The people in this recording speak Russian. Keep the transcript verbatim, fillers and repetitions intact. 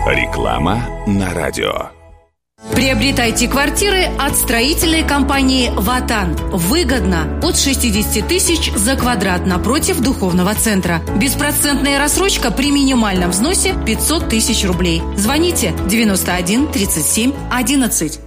Реклама на радио. Приобретайте квартиры от строительной компании «Ватан». Выгодно. От шестидесяти тысяч за квадрат напротив духовного центра. Беспроцентная рассрочка при минимальном взносе пятьсот тысяч рублей. Звоните девяносто один тридцать семь одиннадцать.